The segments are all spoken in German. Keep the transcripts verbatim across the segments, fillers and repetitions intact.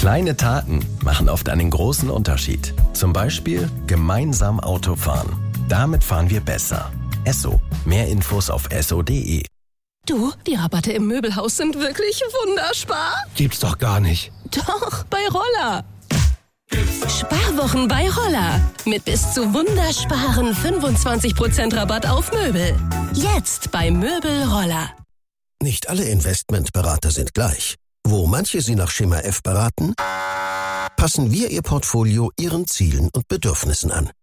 Kleine Taten machen oft einen großen Unterschied. Zum Beispiel gemeinsam Auto fahren. Damit fahren wir besser. Esso. Mehr Infos auf esso punkt de. Du, die Rabatte im Möbelhaus sind wirklich wunderspar. Gibt's doch gar nicht. Doch, bei Roller. Sparwochen bei Roller. Mit bis zu wundersparen fünfundzwanzig Prozent Rabatt auf Möbel. Jetzt bei Möbel Roller. Nicht alle Investmentberater sind gleich. Wo manche Sie nach Schema F beraten, passen wir Ihr Portfolio Ihren Zielen und Bedürfnissen an.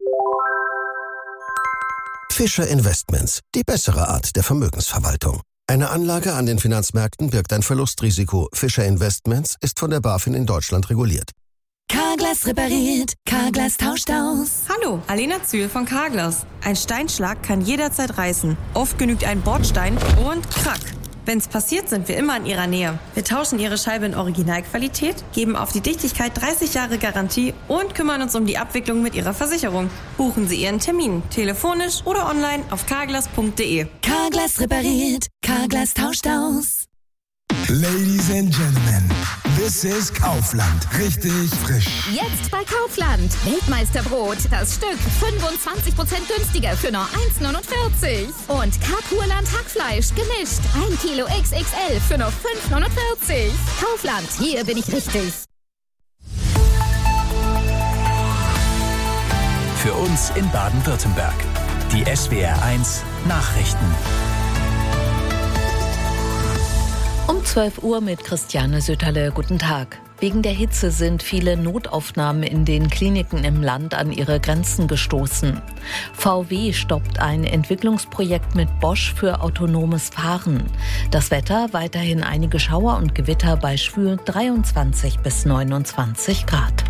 Fischer Investments, die bessere Art der Vermögensverwaltung. Eine Anlage an den Finanzmärkten birgt ein Verlustrisiko. Fischer Investments ist von der BaFin in Deutschland reguliert. Carglass repariert, Carglass tauscht aus. Hallo, Alena Zühl von Carglass. Ein Steinschlag kann jederzeit reißen. Oft genügt ein Bordstein und krack. Wenn's passiert, sind wir immer in Ihrer Nähe. Wir tauschen Ihre Scheibe in Originalqualität, geben auf die Dichtigkeit dreißig Jahre Garantie und kümmern uns um die Abwicklung mit Ihrer Versicherung. Buchen Sie Ihren Termin, telefonisch oder online auf carglass punkt de. Carglass repariert, Carglass tauscht aus. Ladies and Gentlemen, this is Kaufland. Richtig frisch. Jetzt bei Kaufland. Weltmeisterbrot. Das Stück fünfundzwanzig Prozent günstiger für nur eins neunundvierzig. Und Karpurland Hackfleisch gemischt. ein Kilo X X L für nur fünf neunundvierzig. Kaufland, hier bin ich richtig. Für uns in Baden-Württemberg. Die S W R eins Nachrichten. Um zwölf Uhr mit Christiane Söterle. Guten Tag. Wegen der Hitze sind viele Notaufnahmen in den Kliniken im Land an ihre Grenzen gestoßen. V W stoppt ein Entwicklungsprojekt mit Bosch für autonomes Fahren. Das Wetter weiterhin einige Schauer und Gewitter bei schwül dreiundzwanzig bis neunundzwanzig Grad.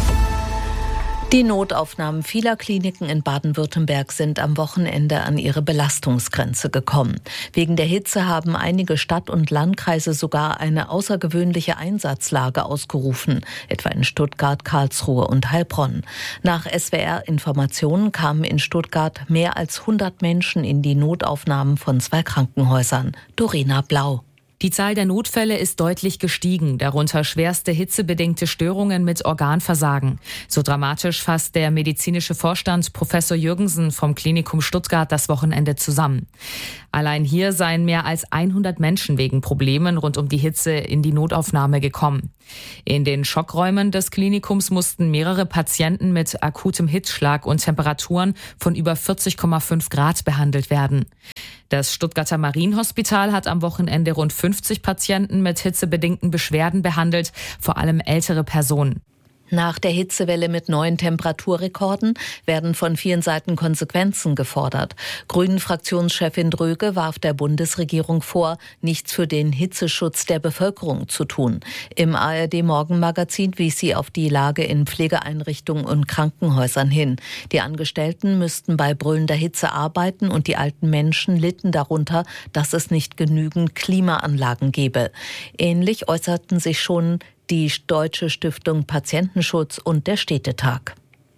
Die Notaufnahmen vieler Kliniken in Baden-Württemberg sind am Wochenende an ihre Belastungsgrenze gekommen. Wegen der Hitze haben einige Stadt- und Landkreise sogar eine außergewöhnliche Einsatzlage ausgerufen, etwa in Stuttgart, Karlsruhe und Heilbronn. Nach S W R-Informationen kamen in Stuttgart mehr als hundert Menschen in die Notaufnahmen von zwei Krankenhäusern. Dorina Blau. Die Zahl der Notfälle ist deutlich gestiegen, darunter schwerste hitzebedingte Störungen mit Organversagen. So dramatisch fasst der medizinische Vorstand Professor Jürgensen vom Klinikum Stuttgart das Wochenende zusammen. Allein hier seien mehr als hundert Menschen wegen Problemen rund um die Hitze in die Notaufnahme gekommen. In den Schockräumen des Klinikums mussten mehrere Patienten mit akutem Hitzschlag und Temperaturen von über vierzig Komma fünf Grad behandelt werden. Das Stuttgarter Marienhospital hat am Wochenende rund fünfzig Patienten mit hitzebedingten Beschwerden behandelt, vor allem ältere Personen. Nach der Hitzewelle mit neuen Temperaturrekorden werden von vielen Seiten Konsequenzen gefordert. Grünen-Fraktionschefin Dröge warf der Bundesregierung vor, nichts für den Hitzeschutz der Bevölkerung zu tun. Im A R D-Morgenmagazin wies sie auf die Lage in Pflegeeinrichtungen und Krankenhäusern hin. Die Angestellten müssten bei brüllender Hitze arbeiten und die alten Menschen litten darunter, dass es nicht genügend Klimaanlagen gebe. Ähnlich äußerten sich schon die Deutsche Stiftung Patientenschutz und der Städtetag.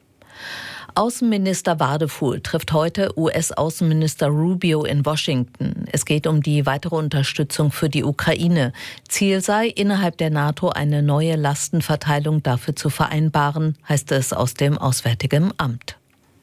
Außenminister Wadefuhl trifft heute U S-Außenminister Rubio in Washington. Es geht um die weitere Unterstützung für die Ukraine. Ziel sei, innerhalb der NATO eine neue Lastenverteilung dafür zu vereinbaren, heißt es aus dem Auswärtigen Amt.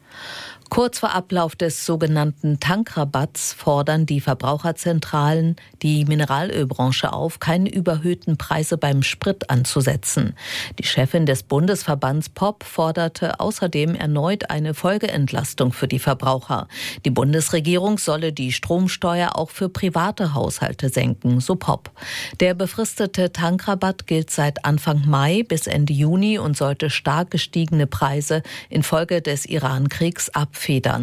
Kurz vor Ablauf des sogenannten Tankrabatts fordern die Verbraucherzentralen die Mineralölbranche auf, keine überhöhten Preise beim Sprit anzusetzen. Die Chefin des Bundesverbands P O P forderte außerdem erneut eine Folgeentlastung für die Verbraucher. Die Bundesregierung solle die Stromsteuer auch für private Haushalte senken, so P O P. Der befristete Tankrabatt gilt seit Anfang Mai bis Ende Juni und sollte stark gestiegene Preise infolge des Iran-Kriegs abfedern.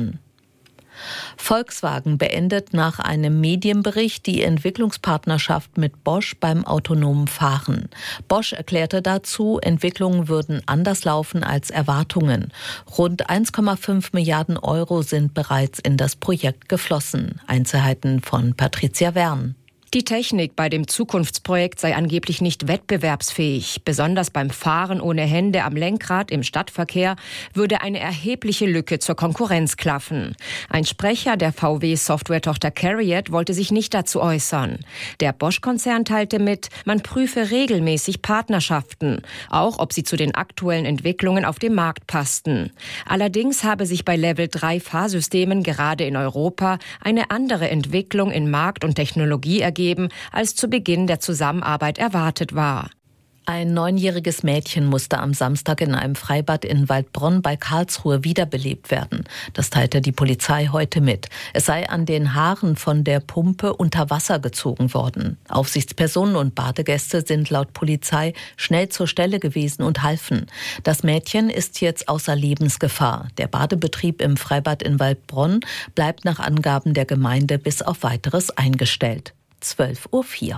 Volkswagen beendet nach einem Medienbericht die Entwicklungspartnerschaft mit Bosch beim autonomen Fahren. Bosch erklärte dazu, Entwicklungen würden anders laufen als Erwartungen. Rund eins Komma fünf Milliarden Euro sind bereits in das Projekt geflossen. Einzelheiten von Patricia Wern. Die Technik bei dem Zukunftsprojekt sei angeblich nicht wettbewerbsfähig. Besonders beim Fahren ohne Hände am Lenkrad im Stadtverkehr würde eine erhebliche Lücke zur Konkurrenz klaffen. Ein Sprecher der V W-Software-Tochter CARIAD wollte sich nicht dazu äußern. Der Bosch-Konzern teilte mit, man prüfe regelmäßig Partnerschaften, auch ob sie zu den aktuellen Entwicklungen auf dem Markt passten. Allerdings habe sich bei Level drei Fahrsystemen gerade in Europa eine andere Entwicklung in Markt und Technologie ergeben, als zu Beginn der Zusammenarbeit erwartet war. Ein neunjähriges Mädchen musste am Samstag in einem Freibad in Waldbronn bei Karlsruhe wiederbelebt werden. Das teilte die Polizei heute mit. Es sei an den Haaren von der Pumpe unter Wasser gezogen worden. Aufsichtspersonen und Badegäste sind laut Polizei schnell zur Stelle gewesen und halfen. Das Mädchen ist jetzt außer Lebensgefahr. Der Badebetrieb im Freibad in Waldbronn bleibt nach Angaben der Gemeinde bis auf Weiteres eingestellt. zwölf Uhr vier.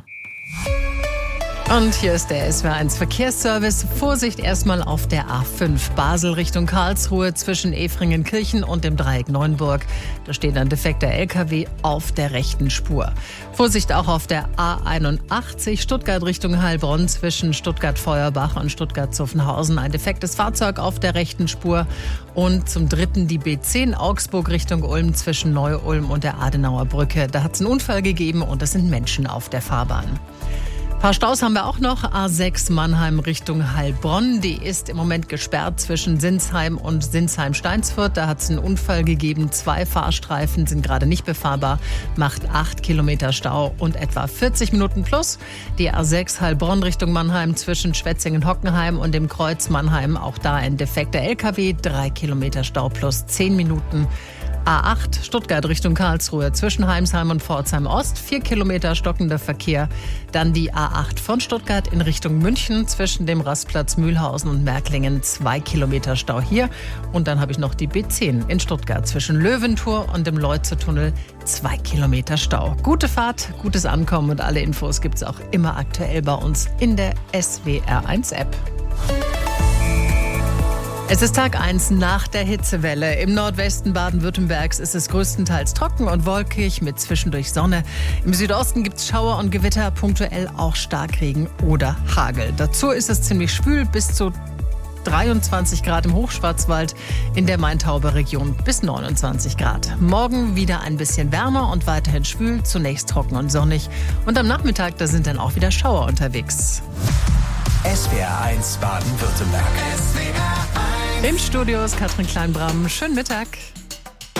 Und hier ist der S W R eins Verkehrsservice. Vorsicht erstmal auf der A fünf Basel Richtung Karlsruhe zwischen Efringenkirchen und dem Dreieck Neuenburg. Da steht ein defekter L K W auf der rechten Spur. Vorsicht auch auf der A einundachtzig Stuttgart Richtung Heilbronn zwischen Stuttgart-Feuerbach und Stuttgart-Zuffenhausen. Ein defektes Fahrzeug auf der rechten Spur. Und zum dritten die B zehn Augsburg Richtung Ulm zwischen Neu-Ulm und der Adenauer Brücke. Da hat es einen Unfall gegeben und es sind Menschen auf der Fahrbahn. Ein paar Staus haben wir auch noch. A sechs Mannheim Richtung Heilbronn. Die ist im Moment gesperrt zwischen Sinsheim und Sinsheim-Steinsfurt. Da hat es einen Unfall gegeben. Zwei Fahrstreifen sind gerade nicht befahrbar. Macht acht Kilometer Stau und etwa vierzig Minuten plus. Die A sechs Heilbronn Richtung Mannheim zwischen Schwetzingen-Hockenheim und dem Kreuz Mannheim. Auch da ein defekter L K W. Drei Kilometer Stau plus zehn Minuten. A acht Stuttgart Richtung Karlsruhe zwischen Heimsheim und Pforzheim Ost, vier Kilometer stockender Verkehr. Dann die A acht von Stuttgart in Richtung München zwischen dem Rastplatz Mühlhausen und Märklingen, zwei Kilometer Stau hier. Und dann habe ich noch die B zehn in Stuttgart zwischen Löwentor und dem Leutze-Tunnel, zwei Kilometer Stau. Gute Fahrt, gutes Ankommen und alle Infos gibt es auch immer aktuell bei uns in der S W R eins App. Es ist Tag eins nach der Hitzewelle. Im Nordwesten Baden-Württembergs ist es größtenteils trocken und wolkig mit zwischendurch Sonne. Im Südosten gibt es Schauer und Gewitter, punktuell auch Starkregen oder Hagel. Dazu ist es ziemlich schwül, bis zu dreiundzwanzig Grad im Hochschwarzwald, in der Main-Tauber-Region bis neunundzwanzig Grad. Morgen wieder ein bisschen wärmer und weiterhin schwül, zunächst trocken und sonnig. Und am Nachmittag, da sind dann auch wieder Schauer unterwegs. S W R eins Baden-Württemberg. Im Studio ist Katrin Kleinbram. Schönen Mittag.